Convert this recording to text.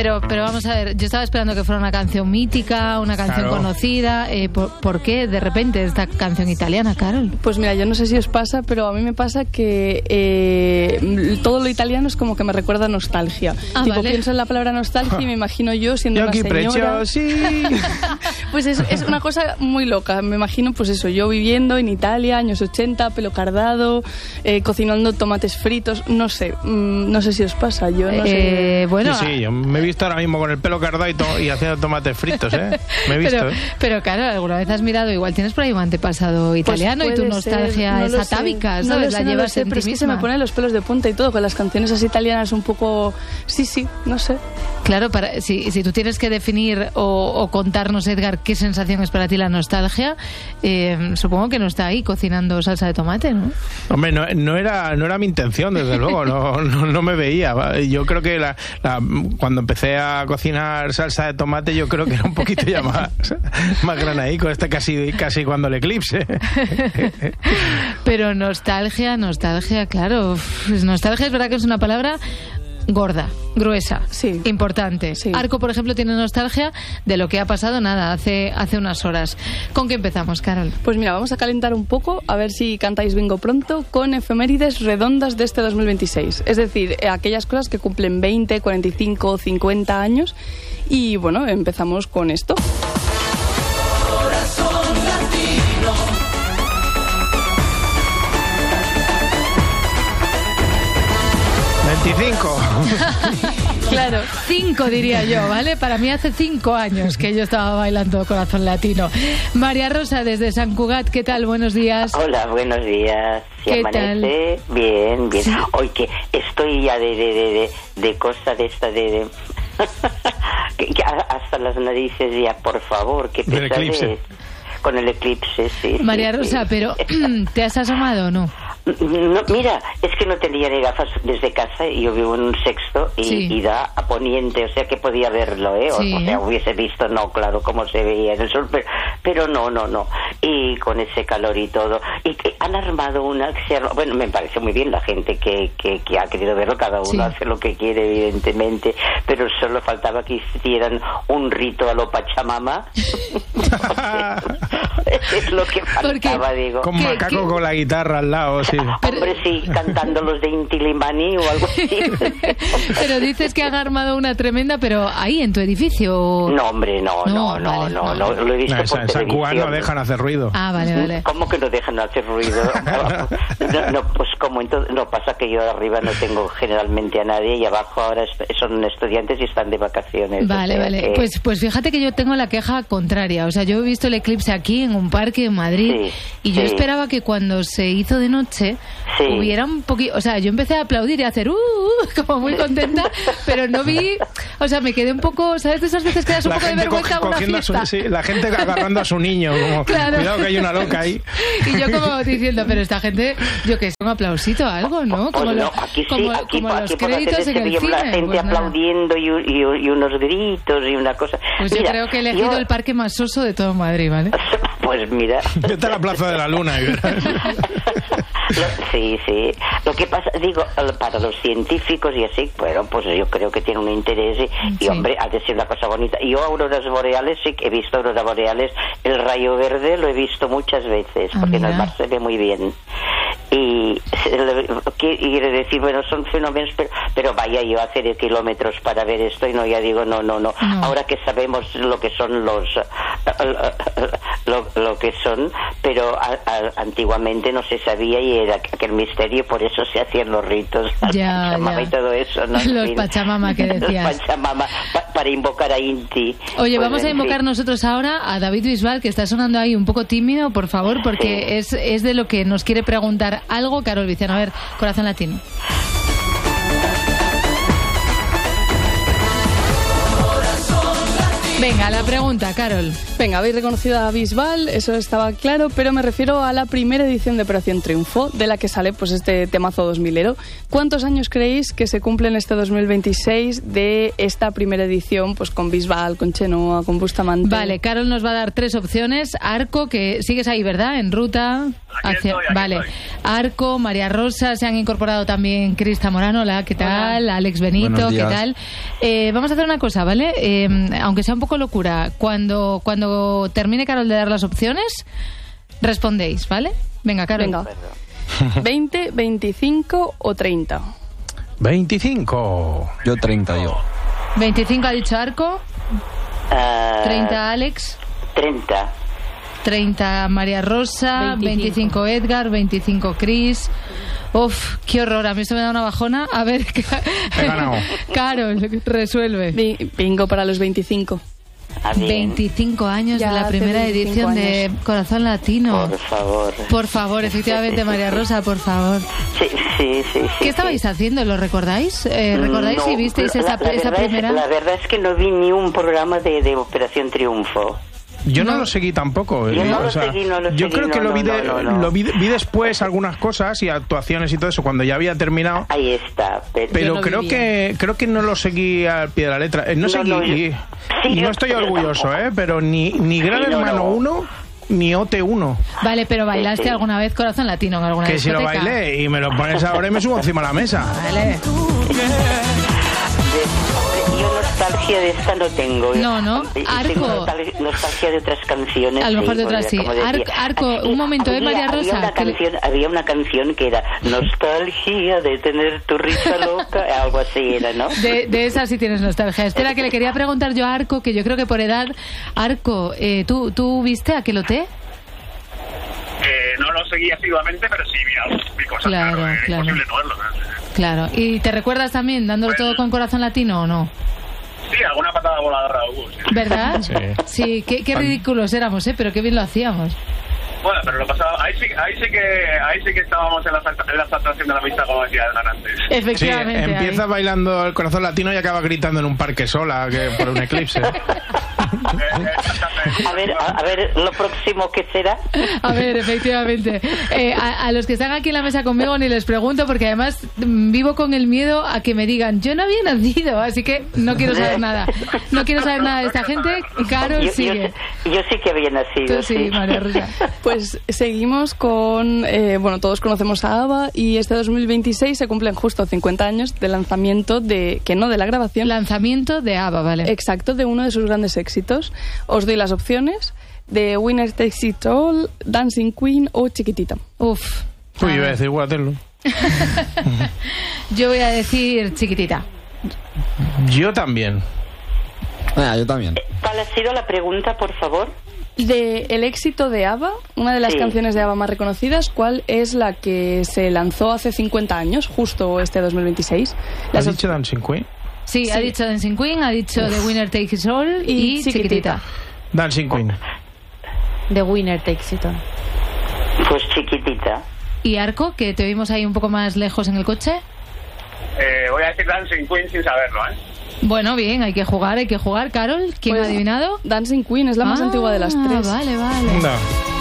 Pero vamos a ver, yo estaba esperando que fuera una canción mítica, una canción conocida. ¿Por qué de repente esta canción italiana, Carol? Pues mira, yo no sé si os pasa, pero a mí me pasa que todo lo italiano es como que me recuerda a nostalgia. Pienso en la palabra nostalgia y me imagino yo siendo una señora. Pues es una cosa muy loca. Me imagino, pues eso, yo viviendo en Italia, años 80, pelo cardado, cocinando tomates fritos. No sé si os pasa. Yo no sé. Bueno, sí, yo me he visto ahora mismo con el pelo cardado y haciendo tomates fritos, ¿eh? Me he visto, pero claro, alguna vez has mirado, igual tienes por ahí un antepasado italiano y tu nostalgia es atávica, ¿sabes? La llevas en ti misma. Pero es que se me ponen los pelos de punta y todo, con las canciones así italianas un poco... Sí, no sé. Claro, si tú tienes que definir o contarnos, Edgar, qué sensación es para ti la nostalgia, supongo que no está ahí cocinando salsa de tomate, ¿no? Hombre, no era mi intención, desde luego, no me veía. Yo creo que cuando empecé a cocinar salsa de tomate, yo creo que era un poquito ya más granadico, casi cuando el eclipse. Pero nostalgia, claro. Nostalgia es verdad que es una palabra gorda, gruesa, importante. Sí. Arco, por ejemplo, tiene nostalgia de lo que ha pasado, hace unas horas. ¿Con qué empezamos, Carol? Pues mira, vamos a calentar un poco, a ver si cantáis bingo pronto, con efemérides redondas de este 2026. Es decir, aquellas cosas que cumplen 20, 45, 50 años. Y bueno, empezamos con esto. Corazón latino. Claro, 5 diría yo, ¿vale? Para mí hace 5 años que yo estaba bailando Corazón Latino. María Rosa, desde Sant Cugat, ¿qué tal? Buenos días. Hola, buenos días. ¿Qué amanece? Tal? Bien. Sí. Hoy que estoy ya de cosa de esta de que hasta las narices ya, por favor, qué pesadez. Con el eclipse, sí. María Rosa, pero ¿te has asomado o no? No, mira, es que no tenía ni gafas desde casa y yo vivo en un sexto y da a poniente, o sea que podía verlo, ¿eh? Sí. O sea, hubiese visto, claro, cómo se veía en el sol, pero no. Y con ese calor y todo. Y que han armado bueno, me parece muy bien la gente que ha querido verlo, cada uno hace lo que quiere, evidentemente, pero solo faltaba que hicieran un rito a lo Pachamama. Es lo que faltaba, digo. Con Macaco con la guitarra al lado, sí. Hombre, sí, cantando los de Inti Illimani o algo así. Pero dices que han armado una tremenda, pero ahí en tu edificio. No, hombre, no, lo he visto por televisión. En San Cugat no dejan hacer ruido. Ah, vale. ¿Cómo que no dejan hacer ruido? Pues como entonces, pasa que yo arriba no tengo generalmente a nadie y abajo ahora son estudiantes y están de vacaciones. Vale. Pues fíjate que yo tengo la queja contraria. O sea, yo he visto el eclipse aquí en un parque en Madrid y yo esperaba que cuando se hizo de noche hubiera un poquito, o sea, yo empecé a aplaudir y a hacer como muy contenta, pero no vi, o sea, me quedé un poco, ¿sabes? De esas veces que das un poco de vergüenza a una fiesta. La gente agarrando a su niño, como, claro. Cuidado que hay una loca ahí. Y yo como diciendo, pero esta gente, yo que sé, un aplausito, algo, ¿no? Como aquí los créditos en el cine. La gente aplaudiendo y unos gritos y una cosa. Pues yo creo que he elegido el parque más soso de todo Madrid, ¿vale? Pues mira. Vete a la Plaza de la Luna. Sí. Lo que pasa, digo, para los científicos y así, bueno, pues yo creo que tiene un interés y hombre, ha de ser una cosa bonita. Yo auroras boreales, sí que he visto auroras boreales, el rayo verde lo he visto muchas veces, porque en el mar se ve muy bien. Y quiere decir, bueno, son fenómenos, pero vaya yo a hacer kilómetros para ver esto y ya digo, no. Ahora que sabemos lo que son lo que son, pero antiguamente no se sabía y era aquel misterio, por eso se hacían los ritos, Pachamama y todo eso, ¿no? Los Pachamama que decías. Los Pachamama, para invocar a Inti. Oye, pues vamos a invocar nosotros ahora a David Bisbal, que está sonando ahí un poco tímido, por favor, porque es de lo que nos quiere preguntar algo Carol Viciano. A ver, Corazón Latino. Venga, la pregunta, Carol. Venga, habéis reconocido a Bisbal, eso estaba claro, pero me refiero a la primera edición de Operación Triunfo, de la que sale pues este temazo 2000ero. ¿Cuántos años creéis que se cumplen este 2026 de esta primera edición, pues con Bisbal, con Chenoa, con Bustamante? Vale, Carol nos va a dar 3 opciones. Arco, que sigues ahí, ¿verdad? En ruta. Aquí vale. estoy. Arco, María Rosa, se han incorporado también Crista Morano, hola, ¿qué tal? Hola. Alex Benito, ¿qué tal? Vamos a hacer una cosa, ¿vale? Aunque sea un poco locura, cuando termine Carol de dar las opciones, respondéis, ¿vale? Venga, Carol. Venga. 20, 25 o 30. 25. Yo 30, yo. 25 ha dicho Arco. 30 Alex. 30 María Rosa, 25 Edgar, 25 Chris. Uf, qué horror, a mí se me da una bajona. A ver, he ganado. Carol, resuelve. Bingo para los 25. 25 años ya de la primera edición de Corazón Latino. Por favor, efectivamente, María Rosa, por favor. Sí. ¿Qué estabais haciendo? ¿Lo recordáis? ¿Recordáis si visteis esa primera? La verdad es que no vi ni un programa de Operación Triunfo. Yo no lo seguí tampoco. Yo no lo seguí. Yo creo que lo vi después algunas cosas y actuaciones y todo eso cuando ya había terminado. Ahí está. Pero creo que no lo seguí al pie de la letra. No estoy orgulloso, pero ni Gran Hermano 1 ni OT1. Vale, pero ¿bailaste alguna vez Corazón Latino en alguna discoteca? Que si lo bailé y me lo pones ahora y me subo encima de la mesa. Vale. Yo nostalgia de esta no tengo. No. Arco. Tengo nostalgia de otras canciones. A lo mejor de otras sí. Arco, un momento, María Rosa. Había una canción que era Nostalgia de tener tu risa loca, algo así era, ¿no? De esa sí tienes nostalgia. Espera, que le quería preguntar yo a Arco, que yo creo que por edad... Arco, ¿tú viste Aquelote? No lo seguí asiduamente, pero sí vi cosas. Claro. Es imposible no verlo. Claro. ¿Y te recuerdas también dándolo todo con Corazón Latino o no? Sí, alguna patada voladora hubo. Sí. ¿Verdad? Sí, qué ridículos éramos, pero qué bien lo hacíamos. Bueno, pero lo pasaba. Ahí sí que estábamos en la atracción de la vista, como decía antes. Efectivamente. Sí, empieza bailando el Corazón Latino y acaba gritando en un parque sola por un eclipse. A ver, lo próximo que será. A ver, efectivamente. A los que están aquí en la mesa conmigo ni les pregunto, porque además vivo con el miedo a que me digan, yo no había nacido, así que no quiero saber nada. No quiero saber nada de esta gente. Carol sigue. Yo sí que había nacido. Tú sí, María Rosa. Pues seguimos con, todos conocemos a ABBA y este 2026 se cumplen justo 50 años de lanzamiento de la grabación. Lanzamiento de ABBA, vale. Exacto, de uno de sus grandes éxitos. Os doy las opciones de Winner Takes It All, Dancing Queen o Chiquitita. Uf. Uy, iba a decir Waterloo. Yo voy a decir Chiquitita. Yo también. Yo también. ¿Cuál ha sido la pregunta, por favor? De el éxito de ABBA, una de las canciones de ABBA más reconocidas, ¿cuál es la que se lanzó hace 50 años, justo este 2026? ¿Has dicho Dancing Queen? Sí, ha dicho Dancing Queen, ha dicho The Winner Takes It All y Chiquitita. Dancing Queen. The Winner Takes It All. Pues Chiquitita. ¿Y Arco, que te oímos ahí un poco más lejos en el coche? Voy a decir Dancing Queen sin saberlo, Bueno, bien, hay que jugar. Carol, ¿quién ha adivinado? Dancing Queen es la más antigua de las tres. Vale. No.